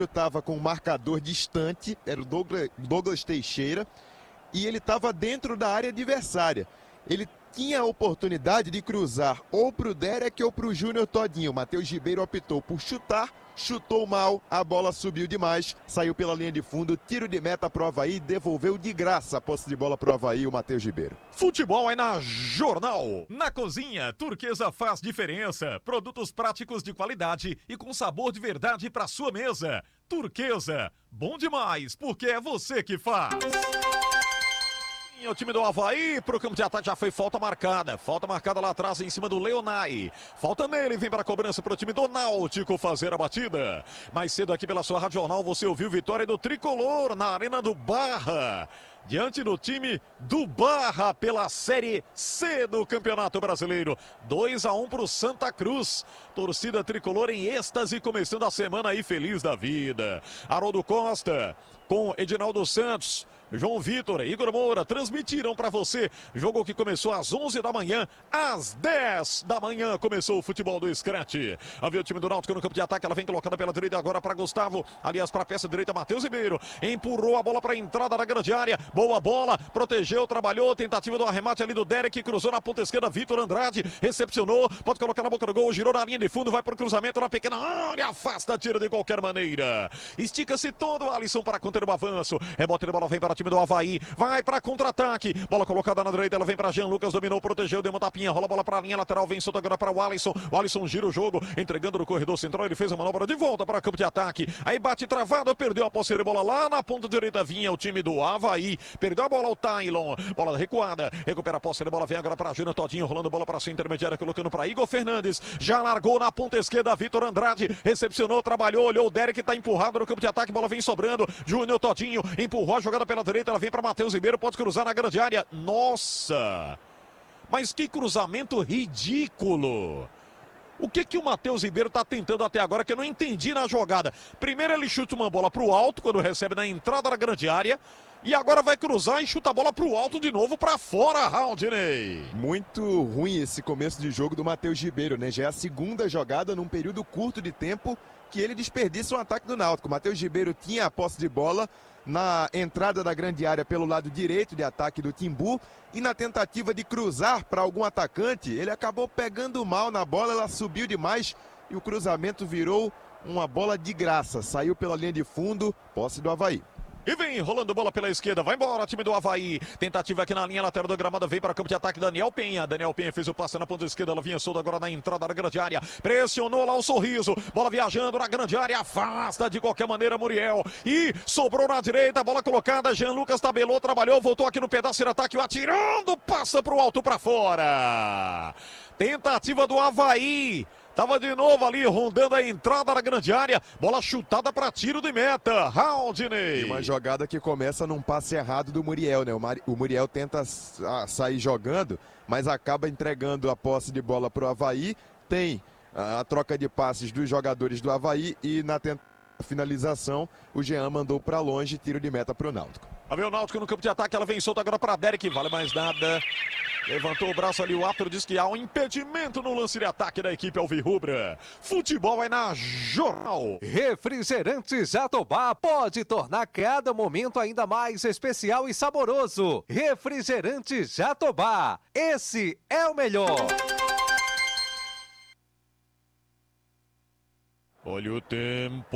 estava com um marcador distante, era o Douglas Teixeira, e ele estava dentro da área adversária. Ele tinha a oportunidade de cruzar ou para o Derek ou para o Júnior Todinho. O Matheus Ribeiro optou por chutar, chutou mal, a bola subiu demais, saiu pela linha de fundo, tiro de meta para o Avaí, devolveu de graça a posse de bola para o Avaí, o Matheus Ribeiro. Futebol é na Jornal. Na cozinha, Turquesa faz diferença. Produtos práticos de qualidade e com sabor de verdade para sua mesa. Turquesa, bom demais, porque é você que faz. O time do Avaí pro campo de ataque já foi falta marcada. Falta marcada lá atrás em cima do Leonai. Falta nele, vem para a cobrança pro time do Náutico fazer a batida. Mais cedo aqui pela sua Rádio Jornal você ouviu vitória do Tricolor na Arena do Barra. Diante do time do Barra pela Série C do Campeonato Brasileiro. 2-1 pro Santa Cruz. Torcida tricolor em êxtase, começando a semana aí feliz da vida. Haroldo Costa com Edinaldo Santos, João Vitor, Igor Moura transmitiram para você. Jogo que começou às 11 da manhã, às 10 da manhã começou o futebol do Scratch. Havia o time do Náutico no campo de ataque, ela vem colocada pela direita agora para Gustavo. Aliás, para a peça direita, Matheus Ribeiro. Empurrou a bola para a entrada da grande área. Boa bola, protegeu, trabalhou. Tentativa do arremate ali do Derek, cruzou na ponta esquerda. Vitor Andrade recepcionou, pode colocar na boca do gol. Girou na linha de fundo, vai para o cruzamento na pequena área. Afasta, tira de qualquer maneira. Estica-se todo o Alisson para conter o avanço. Rebote de bola vem para o time do Avaí. Vai para contra-ataque. Bola colocada na direita, ela vem para Jean Lucas, dominou, protegeu, deu uma tapinha, rola a bola para a linha lateral, vem solta agora para o Alisson. O Alisson gira o jogo, entregando no corredor central, ele fez a manobra de volta para o campo de ataque. Aí bate travado, perdeu a posse de bola lá na ponta direita, vinha o time do Avaí. Perdeu a bola ao Tailon. Bola recuada, recupera a posse de bola, vem agora para Júnior Todinho, rolando bola para sua intermediária, colocando para Igor Fernandes. Já largou na ponta esquerda, Vitor Andrade, recepcionou, trabalhou, olhou, o Derek está empurrado no campo de ataque, bola vem sobrando. Júnior Todinho empurrou a jogada pela direita, ela vem para Matheus Ribeiro, pode cruzar na grande área. Nossa! Mas que cruzamento ridículo! O que o Matheus Ribeiro está tentando até agora que eu não entendi na jogada? Primeiro ele chuta uma bola para o alto quando recebe na entrada da grande área. E agora vai cruzar e chuta a bola para o alto de novo, para fora, Raudney. Muito ruim esse começo de jogo do Matheus Ribeiro, né? Já é a segunda jogada num período curto de tempo que ele desperdiça um ataque do Náutico. O Matheus Ribeiro tinha a posse de bola na entrada da grande área pelo lado direito de ataque do Timbu, e na tentativa de cruzar para algum atacante, ele acabou pegando mal na bola, ela subiu demais e o cruzamento virou uma bola de graça, saiu pela linha de fundo, posse do Avaí. E vem rolando bola pela esquerda, vai embora time do Avaí. Tentativa aqui na linha lateral do gramado, vem para o campo de ataque Daniel Penha. Daniel Penha fez o passe na ponta esquerda, ela vinha solta agora na entrada da grande área. Pressionou lá o Sorriso, bola viajando na grande área, afasta de qualquer maneira Muriel. E sobrou na direita, bola colocada, Jean Lucas tabelou, trabalhou, voltou aqui no pedaço de ataque, atirando, passa para o alto para fora. Tentativa do Avaí. Tava de novo ali, rondando a entrada da grande área. Bola chutada para tiro de meta. Raudney. E uma jogada que começa num passe errado do Muriel, né? O Muriel tenta sair jogando, mas acaba entregando a posse de bola para o Avaí. Tem a troca de passes dos jogadores do Avaí e na finalização o Jean mandou para longe, tiro de meta para o Náutico. A ver o Náutico no campo de ataque, ela vem solta agora para Derek, vale mais nada. Levantou o braço ali, o árbitro diz que há um impedimento no lance de ataque da equipe alvirrubra. Futebol é na Jornal. Refrigerantes Jatobá pode tornar cada momento ainda mais especial e saboroso. Refrigerantes Jatobá, esse é o melhor. Olha o tempo.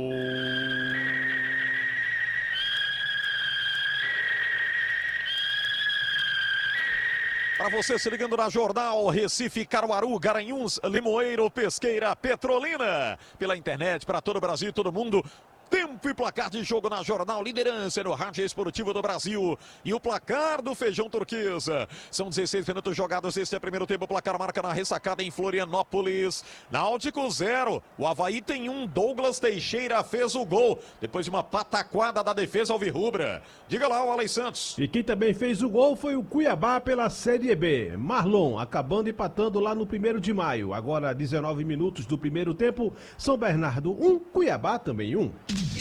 Para você se ligando na Jornal, Recife, Caruaru, Garanhuns, Limoeiro, Pesqueira, Petrolina. Pela internet, para todo o Brasil, todo mundo. Tempo e placar de jogo na Jornal, liderança no Rádio Esportivo do Brasil. E o placar do Feijão Turquesa. São 16 minutos jogados, este é o primeiro tempo. O placar marca na ressacada em Florianópolis. Náutico 0. O Avaí tem 1. Douglas Teixeira fez o gol. Depois de uma pataquada da defesa alvirrubra. Diga lá o Alex Santos. E quem também fez o gol foi o Cuiabá pela Série B. Marlon acabando empatando lá no 1º de maio. Agora 19 minutos do primeiro tempo. São Bernardo 1, Cuiabá também 1.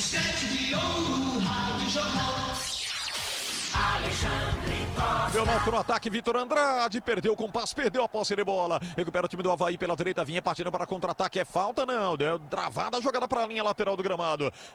Meu Náutico no ataque, Vitor Andrade, perdeu o compasso, perdeu a posse de bola, recupera o time do Avaí pela direita, vinha partindo para contra-ataque, é falta não, deu travada a jogada para a linha lateral do gramado,